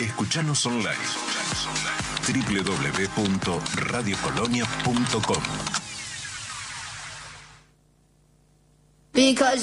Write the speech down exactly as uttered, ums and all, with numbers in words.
Escuchanos online. doble u doble u doble u punto radio colonia punto com. Because